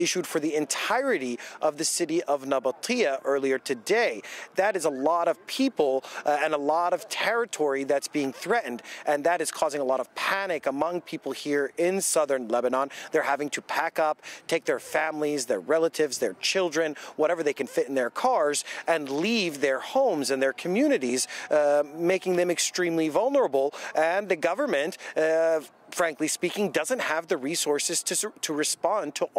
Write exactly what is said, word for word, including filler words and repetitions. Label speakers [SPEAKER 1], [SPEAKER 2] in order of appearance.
[SPEAKER 1] issued for the entirety of the city of Nabatea earlier today. That is a lot of people uh, and a lot of territory that's being threatened, and that is causing a lot of panic among people here in southern Lebanon. They're having to pack up, take their families, their relatives, their children, whatever they can fit in their cars, and leave their homes and their communities, uh, making them extremely vulnerable. And the government, uh, frankly speaking, doesn't have the resources to, to respond to all